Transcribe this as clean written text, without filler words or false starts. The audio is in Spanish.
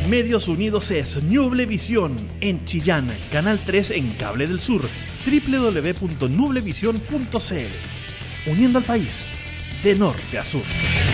Medios Unidos es Nublevisión en Chillán, Canal 3 en Cable del Sur, www.nublevision.cl. Uniendo al país de norte a sur.